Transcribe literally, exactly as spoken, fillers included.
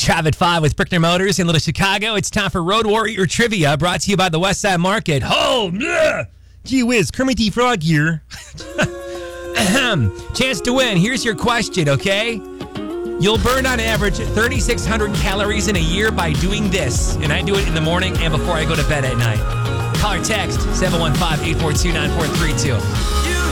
Trav at five with Brickner Motors in Little Chicago. It's time for Road Warrior Trivia, brought to you by the Westside Market. Oh, yeah. Gee whiz, Kermit the Frog here. Chance to win. Here's your question, okay? You'll burn on average thirty-six hundred calories in a year by doing this. And I do it in the morning and before I go to bed at night. Call or text seven one five, eight four two, nine four three two.